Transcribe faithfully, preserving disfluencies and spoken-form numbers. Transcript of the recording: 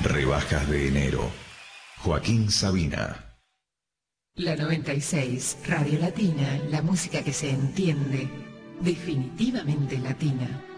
Rebajas de enero. Joaquín Sabina. La noventa y seis, Radio Latina, la música que se entiende, definitivamente latina.